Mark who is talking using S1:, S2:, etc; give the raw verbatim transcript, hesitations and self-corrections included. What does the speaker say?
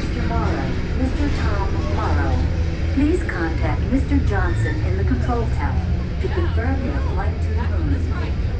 S1: Mister Morrow. Mister Tom Morrow. Please contact Mister Johnson in the control tower to confirm your flight to the moon.